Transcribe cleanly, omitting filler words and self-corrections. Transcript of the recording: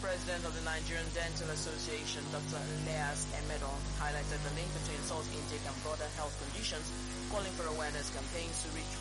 President of the Nigerian Dental Association, Dr. Leas Emedon, highlighted the link between salt intake and broader health conditions, calling for awareness campaigns to reach